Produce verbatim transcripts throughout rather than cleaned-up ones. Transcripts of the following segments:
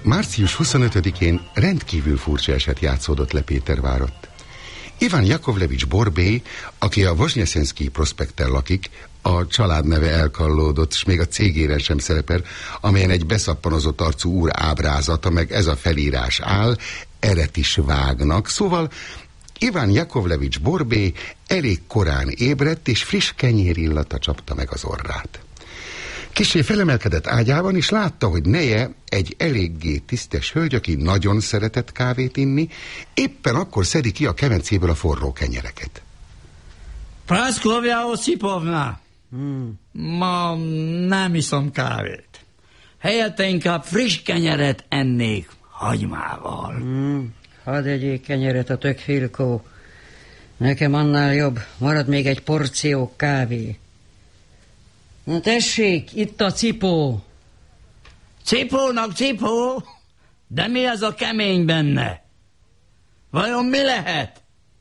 március huszonötödikén rendkívül furcsa eset játszódott le Pétervárott. Ivan Jakovlevics Borbély, aki a Vozsnyeszenszkij prospekten lakik, a családneve elkallódott, és még a cégéren sem szerepel, amelyen egy beszappanozott arcú úr ábrázata, meg ez a felírás áll, eret is vágnak. Szóval Ivan Jakovlevics Borbély elég korán ébredt, és friss kenyérillata csapta meg az orrát. Kissé felemelkedett ágyában, és látta, hogy neje, egy eléggé tisztes hölgy, aki nagyon szeretett kávét inni, éppen akkor szedi ki a kemencéből a forró kenyereket. Praszkovja Osipovna, hmm. ma nem iszom kávét. Helyette inkább friss kenyeret ennék hagymával. Hmm. Hadd egyék kenyeret a tök Filkó. Nekem annál jobb, marad még egy porció kávé. Na tessék, itt a cipó. Cipónak cipó? De mi ez a kemény benne? Vajon mi lehet?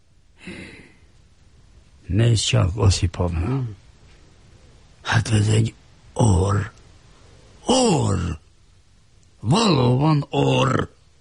Nézd csak, Osipovna. Hmm. Hát ez egy orr. Orr. Valóban orr.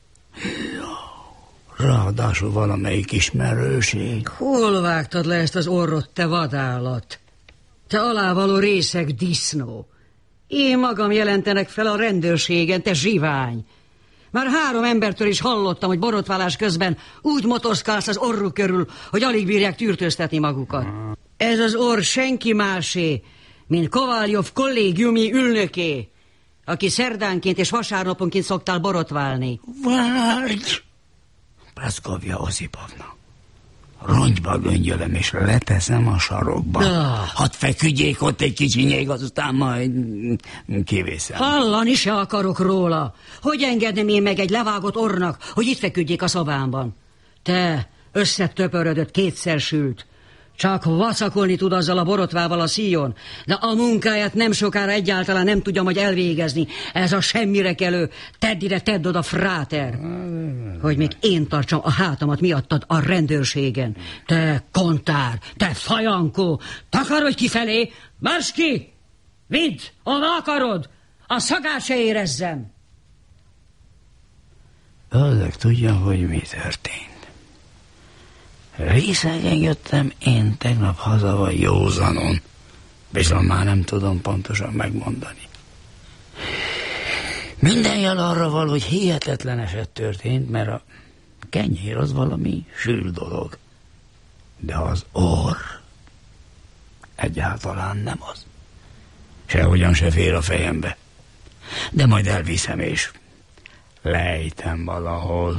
Ráadásul valamelyik ismerőség. Hol vágtad le ezt az orrot, te vadállat? Te alávaló részeg disznó. Én magam jelentenek fel a rendőrségen, te zsivány. Már három embertől is hallottam, hogy borotválás közben úgy motoszkálsz az orruk körül, hogy alig bírják tűrtőztetni magukat. Ez az orr senki másé, mint Kovaljov kollégiumi ülnöké, aki szerdánként és vasárnaponként szoktál borotválni. Várj! Praszkovja Osipovna. Rongyba göngyölöm, és leteszem a sarokba. Ah. Hadd feküdjék ott egy kicsinyéig, azután majd kivészem. Hallani se akarok róla. Hogy engednem én meg egy levágott orrnak, hogy itt feküdjék a szobámban? Te, összetöpörödött, kétszer sült. Csak vacakolni tud azzal a borotvával a szíjon, de a munkáját nem sokára egyáltalán nem tudja majd elvégezni. Ez a semmire kelő, tedd ide, tedd oda, fráter. Hogy még én tartsam a hátamat miattad a rendőrségen. Te kontár, te fajankó, takarodj kifelé, mars ki! Vidd, ahol akarod, a szagát se érezzem. Ördög tudja, hogy mi történt. Részegen jöttem én tegnap haza, vagy józanon. Viszont már nem tudom pontosan megmondani. Minden jel arra val, hogy hihetetlen eset történt, mert a kenyér az valami sűr dolog. De az orr egyáltalán nem az. Sehogyan se fér a fejembe. De majd elviszem és lejtem valahol.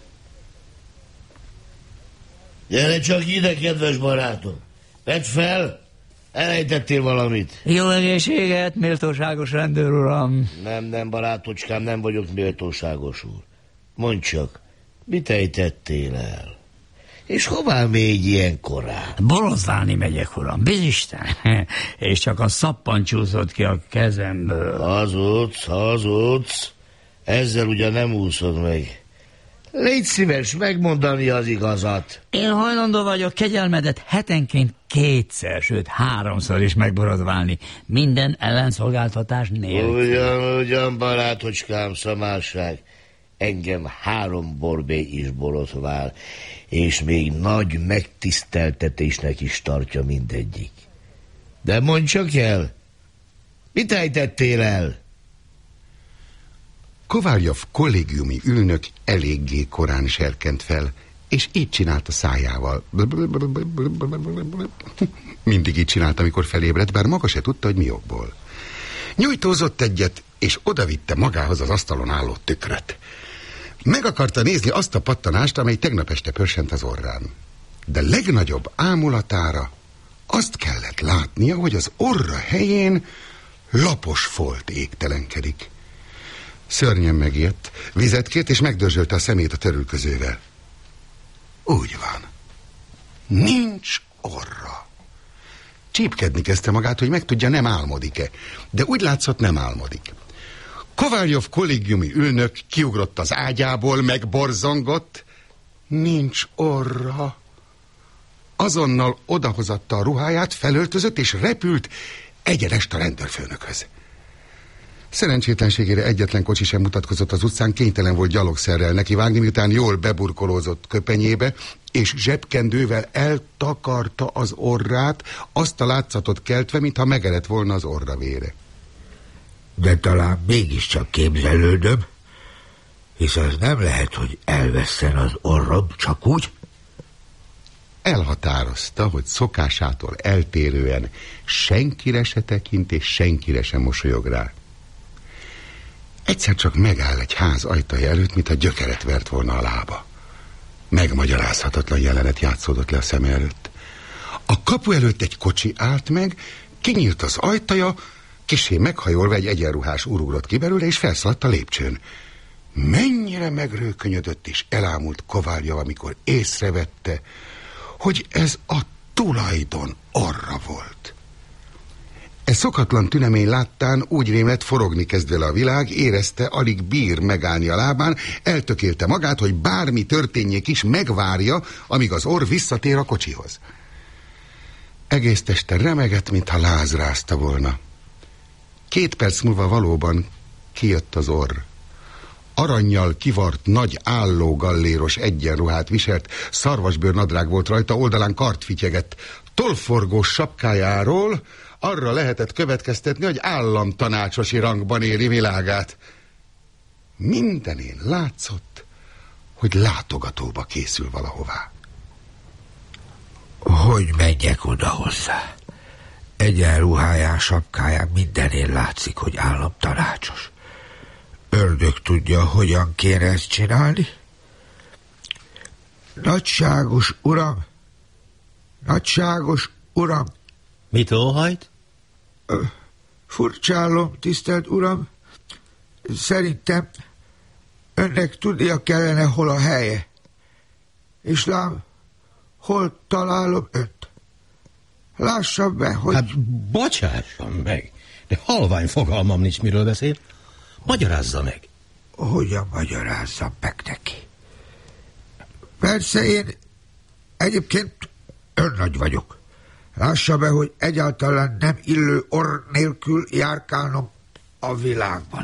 Gyere csak ide, kedves barátom! Vedd fel! Elejtettél valamit. Jó egészséget, méltóságos rendőr uram. Nem, nem, barátocskám, nem vagyok méltóságos úr. Mondd csak, mit ejtettél el? És hová mégy ilyen korán? Borotválni megyek, uram, bizisten. És csak a szappan csúszott ki a kezemből. Hazudsz, hazudsz. Ezzel ugyan nem úszod meg. Légy szíves megmondani az igazat. Én hajlandó vagyok kegyelmedet hetenként kétszer, sőt háromszor is megborotválni. Minden ellenszolgáltatás nélkül. Ugyan, ugyan, barátocskám, szamárság. Engem három Borbély is borotvál, és még nagy megtiszteltetésnek is tartja mindegyik. De mondd csak el, mit ejtettél el? Kovaljov kollégiumi ülnök eléggé korán serkent fel, és így csinált a szájával. Mindig így csinált, amikor felébredt, bár maga se tudta, hogy mi okból. Nyújtózott egyet, és odavitte magához az asztalon álló tükröt. Meg akarta nézni azt a pattanást, amely tegnap este pörsent az orrán. De legnagyobb ámulatára azt kellett látnia, hogy az orra helyén lapos folt égtelenkedik. Szörnyen megijedt, vizet kért, és megdörzsölte a szemét a törülközővel. Úgy van. Nincs orra. Csípkedni kezdte magát, hogy megtudja, nem álmodik-e, de úgy látszott, nem álmodik. Kovaljov kollégiumi ülnök kiugrott az ágyából, megborzongott. Nincs orra. Azonnal odahozatta a ruháját, felöltözött, és repült egyenest a rendőrfőnökhöz. Szerencsétlenségére egyetlen kocsi sem mutatkozott az utcán, kénytelen volt gyalogszerrel nekivágni, miután jól beburkolózott köpenyébe, és zsebkendővel eltakarta az orrát, azt a látszatot keltve, mintha megerett volna az orra vére. De talán mégiscsak képzelődöm, hisz az nem lehet, hogy elvesszen az orrom csak úgy. Elhatározta, hogy szokásától eltérően senkire se tekint, és senkire se mosolyog rá. Egyszer csak megáll egy ház ajtaja előtt, mint a gyökeret vert volna a lába. Megmagyarázhatatlan jelenet játszódott le a szeme előtt. A kapu előtt egy kocsi állt meg, kinyílt az ajtaja, kissé meghajolva egy egyenruhás úr ugrott ki belőle, és felszaladt a lépcsőn. Mennyire megrőkönyödött és elámult Kovályov, amikor észrevette, hogy ez a tulajdon orra volt. E szokatlan tünemény láttán úgy rémlett, forogni kezd vele a világ, érezte, alig bír megállni a lábán, eltökélte magát, hogy bármi történjék is, megvárja, amíg az orr visszatér a kocsihoz. Egész teste remegett, mintha láz rázta volna. Két perc múlva valóban kijött az orr. Arannyal kivart, nagy állógalléros egyenruhát viselt, szarvasbőr nadrág volt rajta, oldalán kart fityegett. Tollforgós sapkájáról arra lehetett következtetni, hogy államtanácsosi rangban éli világát. Mindenén látszott, hogy látogatóba készül valahová. Hogy menjek oda hozzá? Egyenruháján, sapkáján mindenén látszik, hogy államtanácsos. Ördög tudja, hogyan kéne ezt csinálni. Nagyságos uram! Nagyságos uram! Mit óhajt? Furcsálom, tisztelt uram. Szerintem önnek tudnia kellene, hol a helye. És lám, hol találom önt. Lássam be, hogy... Hát bocsássam meg, de halvány fogalmam nincs, miről beszél. Magyarázza meg. Hogyan magyarázzam meg neki? Persze én egyébként önnagy vagyok. Lássa be, hogy egyáltalán nem illő orr nélkül járkálnom a világban.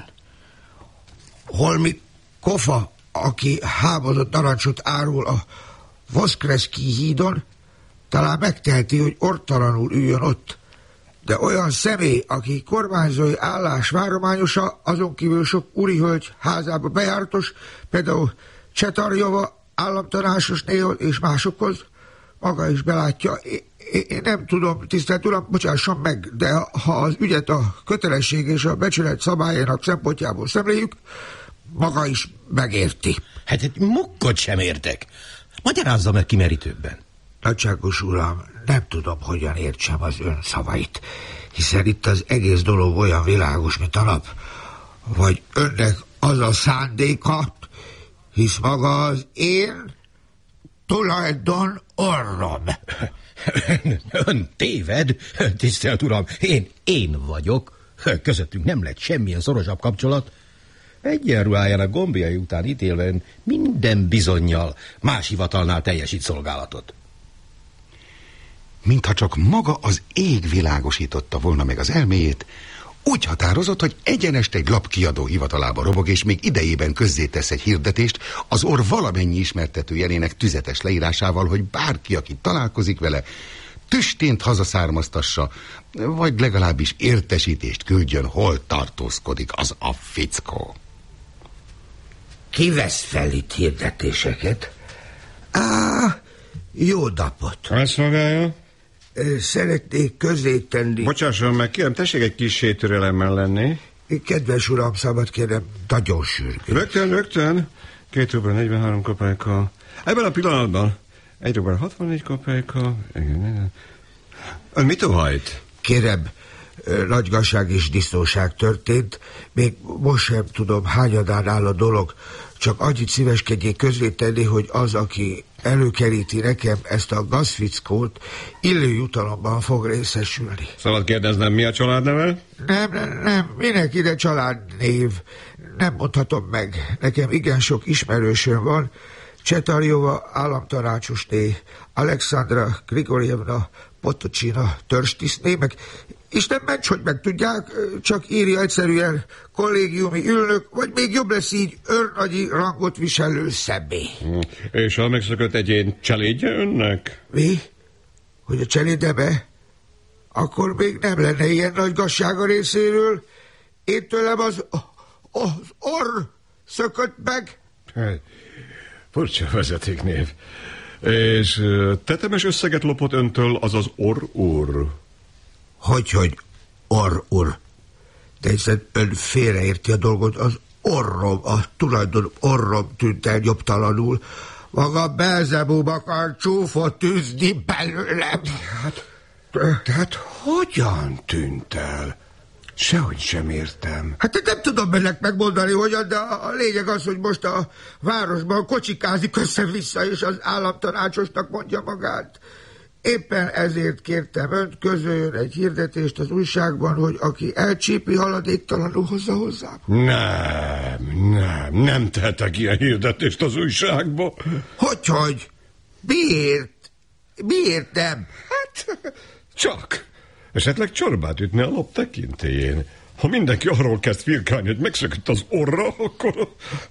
Holmi Kofa, aki hábozott narancsot árul a Voszkreszki hídon, talán megteheti, hogy orrtalanul üljön ott. De olyan személy, aki kormányzói állás várományosa, azon kívül sok úrihölgy házába bejártos, például Csetarjova, államtanácsos néhol és másokhoz, maga is belátja. Én, én nem tudom, tisztelt uram, bocsásson meg, de ha az ügyet a kötelesség és a becsület szabályának szempontjából szemléljük, maga is megérti. Hát egy mukkot sem értek. Magyarázza meg kimerítőbben. Nagyságos uram, nem tudom, hogyan értsem az ön szavait, hiszen itt az egész dolog olyan világos, mint a nap. Vagy önnek az a szándéka, hisz maga az én tulajdon orrom. Ön, ön téved, tisztelt uram, én én vagyok. Közöttünk nem lett semmilyen szorosabb kapcsolat. Egyenruhájának gombjai után ítélve minden bizonnyal más hivatalnál teljesít szolgálatot. Mintha csak maga az ég világosította volna meg az elméjét, úgy határozott, hogy egyenest egy lapkiadó hivatalába robog, és még idejében közzétesz egy hirdetést az orr valamennyi ismertető jelének tüzetes leírásával, hogy bárki, aki találkozik vele, tüstént hazaszármaztassa, vagy legalábbis értesítést küldjön, hol tartózkodik az a fickó. Ki vesz fel itt hirdetéseket? Á, jó napot! Rászolgálja? Szeretnék közé tenni... Bocsásson meg, kérem, tessék egy kis sétürelemmel lenni. Kedves uram, szabad kérem, nagyon sürgős. Rögtön, rögtön. Két rubel negyvenhárom kopejka. Ebben a pillanatban egy rubel hatvannégy kopejka. Ön mit óhajt? Kérem, nagygasság és disznóság történt. Még most sem tudom, hányadán áll a dolog. Csak annyit szíveskedjék közé tenni, hogy az, aki előkeríti nekem ezt a gazfickót, illő jutalomban fog részesülni. Szabad kérdeznem, mi a családneve? Nem, nem, nem, minek ide családnév? Nem mondhatom meg. Nekem igen sok ismerősöm van. Csetarjova államtanácsosné, Alexandra Grigorjevna Potocsina törstiszné, meg Isten ments, hogy megtudják, csak írja egyszerűen kollégiumi ülnök, vagy még jobb lesz így őrnagyi rangot viselő személy. És a megszökött egyén cselédje önnek? Mi? Hogy a cselédebe? Akkor még nem lenne ilyen nagy gazsága részéről. Én tőlem az, az orr szökött meg. Furcsa vezetéknév. És tetemes összeget lopott öntől az az orr úr? Hogyhogy orr úr? De hiszen ön félreérti a dolgot, az orrom, a tulajdon orrom tűnt el jobbtalanul. Maga Belzebub akar csúfot tűzni belőlem. Hát, tehát hogyan tűnt el? Sehogy sem értem. Hát nem tudom ennek megmondani, hogyan, de a lényeg az, hogy most a városban kocsikázik össze-vissza, és az államtanácsosnak mondja magát. Éppen ezért kértem önt, közöljön egy hirdetést az újságban, hogy aki elcsípi, haladéktalanul hozza hozzám. Nem, nem, nem tehetek ilyen hirdetést az újságba. Hogyhogy? Miért? Miért nem? Hát, csak. Esetleg csorbát ütne a lop tekintélyén. Ha mindenki arról kezd firkálni, hogy megszökött az orra, akkor...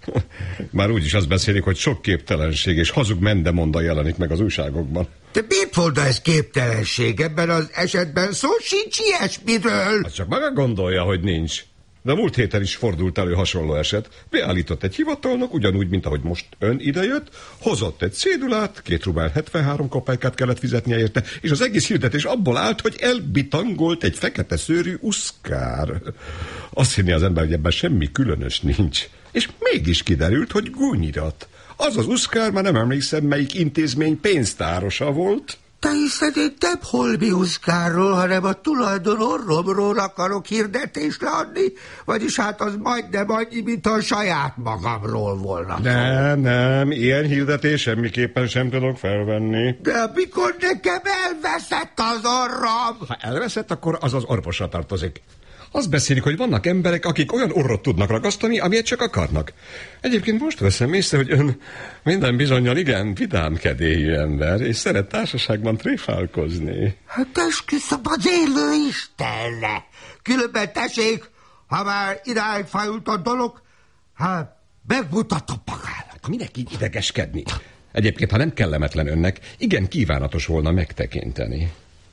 Már úgyis azt beszélik, hogy sok képtelenség és hazug mendemonda jelenik meg az újságokban. De miért volna ez képtelenség? Ebben az esetben szó sincs ilyesmiről. Hát csak maga gondolja, hogy nincs. De múlt héten is fordult elő hasonló eset. Beállított egy hivatalnok, ugyanúgy, mint ahogy most ön idejött, hozott egy cédulát, két rubel hetvenhárom kopálykát kellett fizetnie érte, és az egész hirdetés abból állt, hogy elbitangolt egy fekete szőrű uszkár. Azt hinni az ember, hogy ebben semmi különös nincs. És mégis kiderült, hogy gúnyirat. Az az uszkár, már nem emlékszem, melyik intézmény pénztárosa volt. De hiszen én nem holmi uszkárról, hanem a tulajdon orromról akarok hirdetést leadni, vagyis hát az majdnem annyi, mint a saját magamról volna. Nem, nem, ilyen hirdetés semmiképpen sem tudok felvenni. De amikor nekem elveszett az orrom... Ha elveszett, akkor az az orvosra tartozik. Azt beszélik, hogy vannak emberek, akik olyan orrot tudnak ragasztani, amilyet csak akarnak. Egyébként most veszem észre, hogy ön minden bizonnyal igen vidámkedélyű ember, és szeret társaságban tréfálkozni. Hát esküszöm az élő Istenre. Különben tessék, ha már idáig fajult a dolog, hát megmutatom magának. Minek így idegeskedni? Egyébként, ha nem kellemetlen önnek, igen kívánatos volna megtekinteni.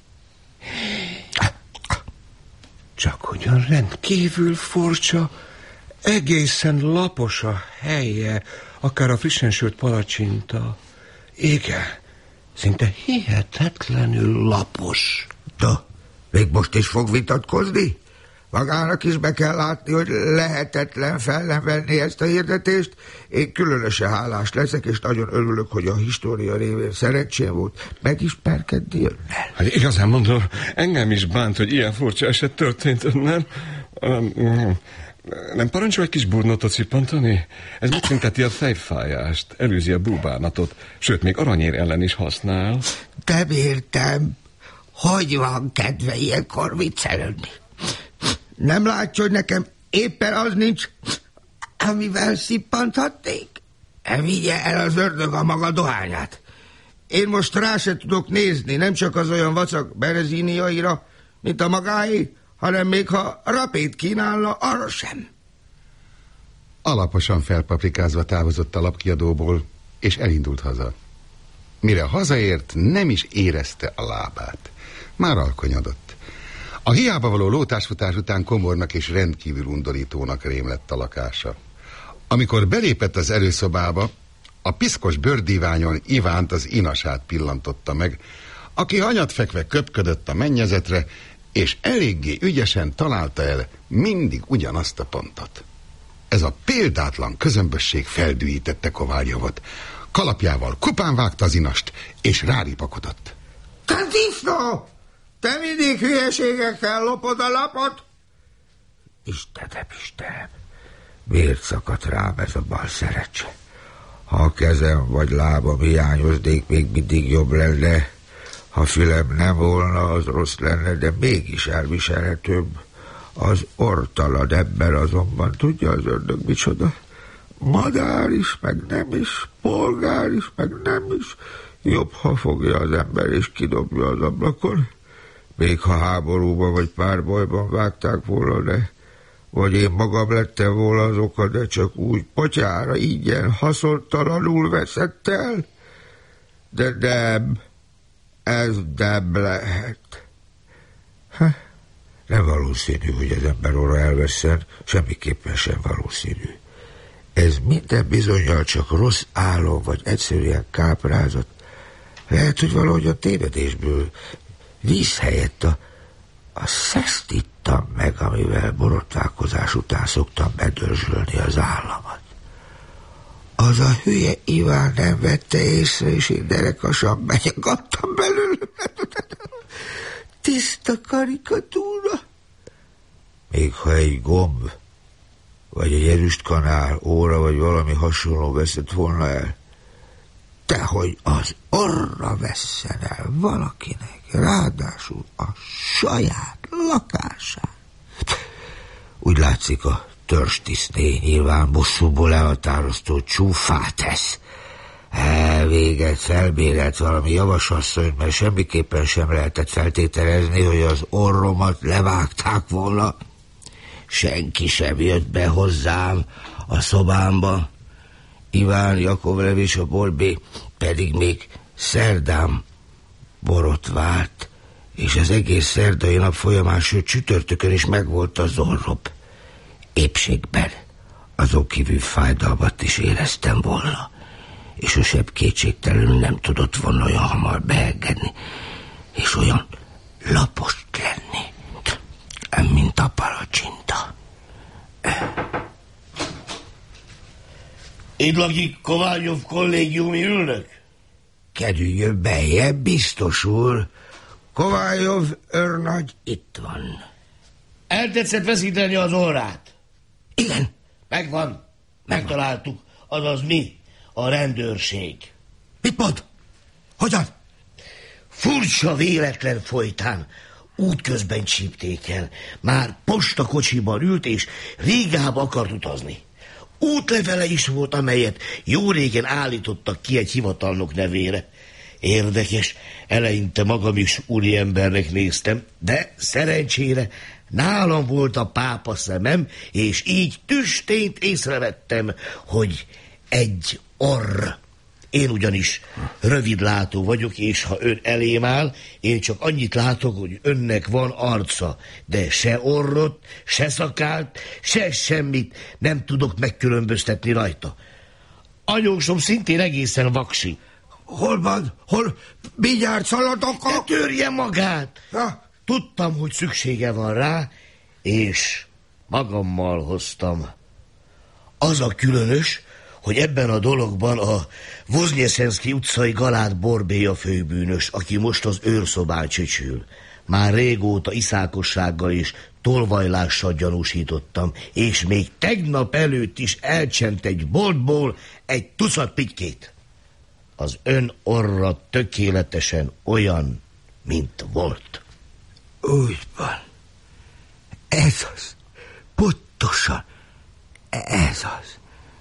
Csak ugyan rendkívül furcsa, egészen lapos a helye, akár a frissen sült palacsinta. Igen, szinte hihetetlenül lapos. Na, még most is fog vitatkozni? Magának is be kell látni, hogy lehetetlen fel nem venni ezt a hirdetést. Én különösen hálás leszek, és nagyon örülök, hogy a história révén szerencsém volt megismerkedni önnel. Hát igazán mondom, engem is bánt, hogy ilyen furcsa eset történt önnem. Nem, nem parancsol egy kis burnotot szippantani? Ez megszünteti a fejfájást, előzi a búbánatot, sőt, még aranyér ellen is használ. Nem értem, hogy van kedve ilyenkor viccelődni. Nem látja, hogy nekem éppen az nincs, amivel szippanthatnék? Vigye el az ördög a maga dohányát. Én most rá se tudok nézni, nem csak az olyan vacak berezíniaira, mint a magáé, hanem még ha rapét kínálna, arra sem. Alaposan felpaprikázva távozott a lapkiadóból, és elindult haza. Mire hazaért, nem is érezte a lábát. Már alkonyodott. A hiába való lótásfutás után komornak és rendkívül undorítónak rém lett a lakása. Amikor belépett az előszobába, a piszkos bőrdíványon Ivánt, az inasát pillantotta meg, aki hanyatfekve köpködött a mennyezetre, és eléggé ügyesen találta el mindig ugyanazt a pontot. Ez a példátlan közömbösség feldühítette Kovályovot. Kalapjával kupán vágta az inast, és ráripakodott. Te disznó! Te mindig hülyeségekkel lopod a lapot? Istenem, Istenem, miért szakadt rám ez a bal szerecse? Ha a kezem vagy lábam hiányoznék, még mindig jobb lenne. Ha fülem nem volna, az rossz lenne, de mégis elviselhetőbb. Az orrtalan ember azonban tudja az ördög micsoda. Madár is, meg nem is, polgár is, meg nem is. Jobb, ha fogja az ember és kidobja az ablakon. Még ha háborúban vagy párbajban vágták volna, de vagy én magam lettem volna az oka, de csak úgy potyára, ingyen, haszontalanul veszett el. De nem, ez nem lehet. Ha, nem valószínű, hogy az ember orra elvesszen, semmiképpen sem valószínű. Ez minden bizonnyal csak rossz álom, vagy egyszerűen káprázat. Lehet, hogy valahogy a tévedésből víz helyett a, a szeszt ittam meg, amivel borotválkozás után szoktam bedörzsölni az államat. Az a hülye Iván nem vette észre, és én derekasan megnyugodtam belőle. Tiszta karikatúra. Még ha egy gomb, vagy egy erüstkanál, óra, vagy valami hasonló veszett volna el, dehogy az orra vesszen el valakinek, ráadásul a saját lakásán. Úgy látszik, a törstiszté nyilván bosszúból elhatároztó csúfát tesz. Elvéget felbérelt valami javasasszony, mert semmiképpen sem lehetett feltételezni, hogy az orromat levágták volna. Senki sem jött be hozzám a szobámba. Iván Jakovlevics a bolbé pedig még szerdán borotvált, és az egész szerdai nap folyamán, sőt csütörtökön is megvolt az orrom. Épségben azon kívül fájdalmat is éreztem volna, és a seb kétségtelenül nem tudott volna olyan hamar beengedni, és olyan lapos lenni, mint a palacsinta. Itt lakik Kovályov kollégiumi ülnök? Kerüljön bejjebb, biztos úr. Kovályov őrnagy itt van. Eltetszett veszíteni az orrát? Igen. Megvan. Megtaláltuk. Azaz mi, a rendőrség. Mit mond? Hogyan? Furcsa véletlen folytán útközben csípték el. Már postakocsiban ült, és Rigába akart utazni. Útlevele is volt, amelyet jó régen állítottak ki egy hivatalnok nevére. Érdekes, eleinte magam is úriembernek néztem, de szerencsére nálam volt a pápa szemem, és így tüstént észrevettem, hogy egy orr. Én ugyanis rövidlátó vagyok, és ha ön elém áll, én csak annyit látok, hogy önnek van arca, de se orrot, se szakált, se semmit nem tudok megkülönböztetni rajta. Anyósom szintén egészen vaksi. Hol van? Hol? Mindjárt szaladok a... Ne törje magát! Ha? Tudtam, hogy szüksége van rá, és magammal hoztam. Az a különös, hogy ebben a dologban a Voznyeszenszky utcai Galát Borbély a főbűnös, aki most az őrszobán csöcsül. Már régóta iszákossággal és tolvajlással gyanúsítottam, és még tegnap előtt is elcsent egy boltból egy tucat pitykét. Az ön orra tökéletesen olyan, mint volt. Úgy van. Ez az. Pontosan. Ez az.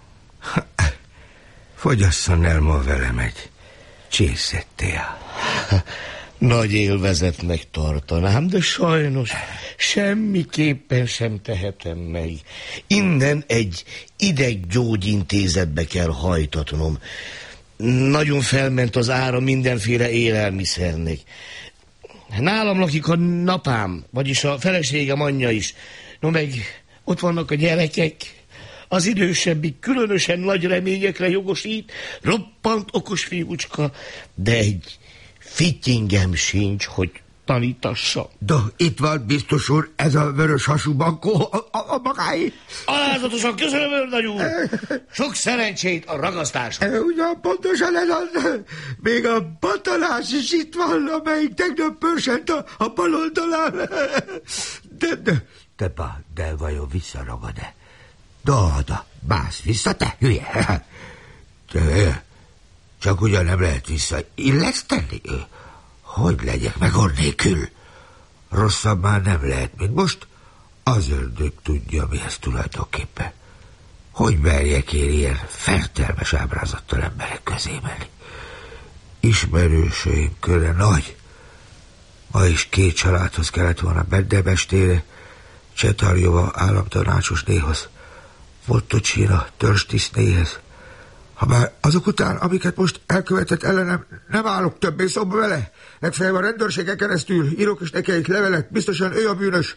Fogyasszon el ma velem egy csészzettél. Nagy élvezetnek tartanám, de sajnos semmiképpen sem tehetem meg. Innen egy ideggyógyintézetbe kell hajtatnom. Nagyon felment az ára mindenféle élelmiszernek. Nálam lakik a napám, vagyis a feleségem anyja is. No meg ott vannak a gyerekek. Az idősebbik különösen nagy reményekre jogosít, roppant okos fiúcska, de egy fittyingem sincs, hogy tanítassa. De itt van, biztos úr, ez a vörös hasú bankó, a, a, a magáé. Alázatosan köszönöm, őrnagy úr! Sok szerencsét a ragasztáshoz. Ugyan pontosan ez az, még a patalás is itt van, amelyik tegnap pörsent a, a bal oldalán. De, de, de, de, de vajon visszaragad-e? Da, da, bász vissza, te hülye. De, csak ugyan nem lehet visszailleszteni. Hogy legyek meg onnélkül? Rosszabb már nem lehet, mint most. Az ördög tudja, mi ez tulajdonképpen. Hogy merjek én ilyen fertelmes ábrázattal emberek közé menni? Ismerőseim köre nagy. Ma is két családhoz kellett volna Bedebestére, Csetarjova államtanácsosnéhoz, Pottocsina törstisznéhez. Habár azok után, amiket most elkövetett ellenem, nem állok többé szóba vele. Legfeljebb a rendőrségen keresztül írok is neki egy levelet, biztosan ő a bűnös.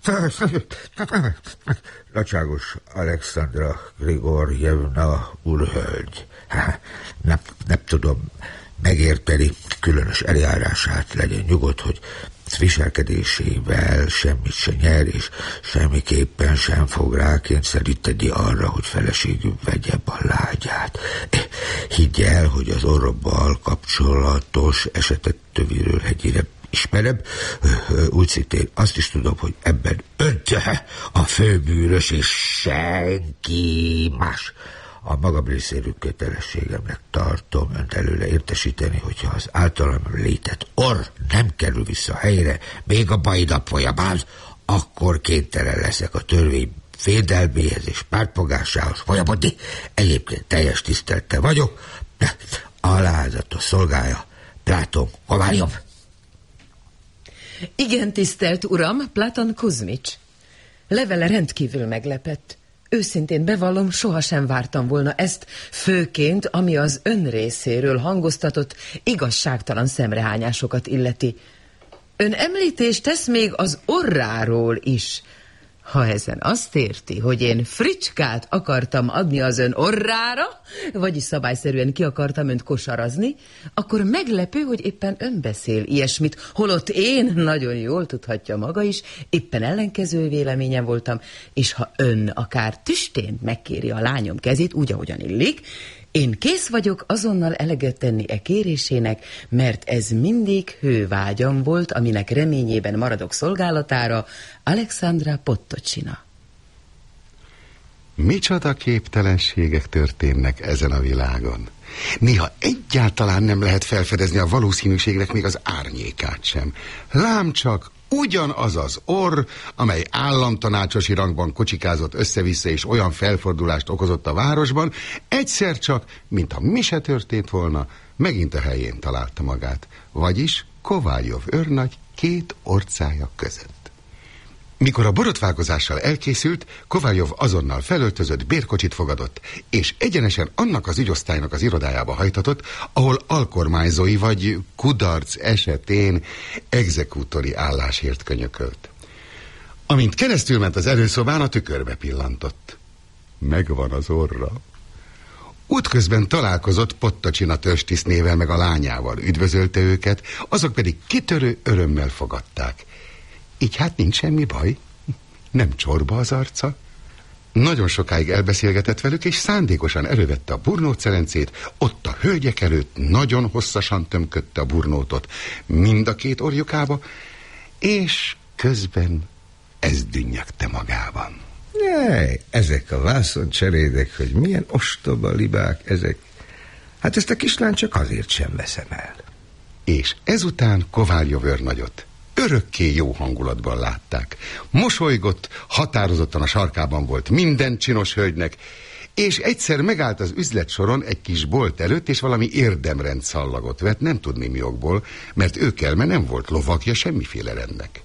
Nagyságos Alexandra Grigorjevna úrhölgy. Nem, nem tudom megérteni különös eljárását, legyen nyugodt, hogy viselkedésével semmit se nyer, és semmiképpen sem fog rákényszeríteni arra, hogy feleségül vegye a lágyát. Higgy el, hogy az orrobbal kapcsolatos esetet töviről hegyire ismerem. Úgy szintén azt is tudom, hogy ebben ön a főbűnös, és senki más. A magam részéről kötelességemnek tartom önt előle értesíteni, hogyha az általam létett orr nem kerül vissza a helyre, még a mai nap folyamán, akkor kénytelen leszek a törvény védelméhez és pártfogásához folyamodni. Egyébként teljes tisztelettel vagyok. Alázatos szolgája, Pláton Kovályov. Igen, tisztelt uram, Platon Kuzmics. Levele rendkívül meglepett. Őszintén bevallom, sohasem vártam volna ezt, főként, ami az ön részéről hangoztatott igazságtalan szemrehányásokat illeti. Ön említést tesz még az orráról is. Ha ezen azt érti, hogy én fricskát akartam adni az ön orrára, vagyis szabályszerűen ki akartam önt kosarazni, akkor meglepő, hogy éppen ön beszél ilyesmit, holott én, nagyon jól tudhatja maga is, éppen ellenkező véleményen voltam, és ha ön akár tüstént megkéri a lányom kezét, úgy, ahogyan illik, én kész vagyok azonnal eleget tenni e kérésének, mert ez mindig hővágyam volt, aminek reményében maradok szolgálatára, Alexandra Pottocsina. Micsoda képtelenségek történnek ezen a világon. Néha egyáltalán nem lehet felfedezni a valószínűségnek még az árnyékát sem. Lám csak ugyanaz az orr, amely államtanácsosi rangban kocsikázott össze-vissza és olyan felfordulást okozott a városban, egyszer csak, mintha mi se történt volna, megint a helyén találta magát, vagyis Kovályov őrnagy két orcája között. Mikor a borotválkozással elkészült, Kovályov azonnal felöltözött, bérkocsit fogadott, és egyenesen annak az ügyosztálynak az irodájába hajtatott, ahol alkormányzói vagy kudarc esetén exekútori állásért könyökölt. Amint keresztül ment az előszobán, a tükörbe pillantott. Megvan az orra. Útközben találkozott Pottocsina törstisznével meg a lányával, üdvözölte őket, azok pedig kitörő örömmel fogadták. Így hát nincs semmi baj, nem csorba az arca. Nagyon sokáig elbeszélgetett velük, és szándékosan elővette a burnócelencét, ott a hölgyek előtt nagyon hosszasan tömködte a burnótot mind a két orjukába, és közben ez dünnyögte magában. Jaj, ezek a vászoncserédek, hogy milyen ostoba libák ezek. Hát ezt a kislányt csak azért sem veszem el. És ezután Kovályov őrnagyot örökké jó hangulatban látták. Mosolygott, határozottan a sarkában volt minden csinos hölgynek, és egyszer megállt az üzletsoron egy kis bolt előtt, és valami érdemrend szallagot vett, nem tudni mi okból, mert ő kell, mert nem volt lovagja semmiféle rendnek.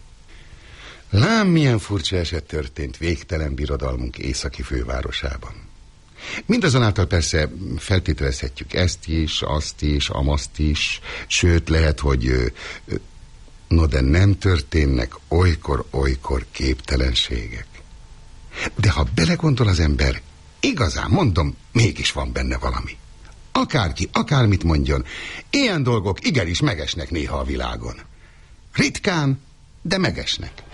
Lám, milyen furcsa eset történt végtelen birodalmunk északi fővárosában. Mindazonáltal persze feltételezhetjük ezt is, azt is, amazt is, sőt lehet, hogy... No, de nem történnek olykor-olykor képtelenségek. De ha belegondol az ember, igazán mondom, mégis van benne valami. Akárki, akármit mondjon, ilyen dolgok igenis megesnek néha a világon. Ritkán, de megesnek.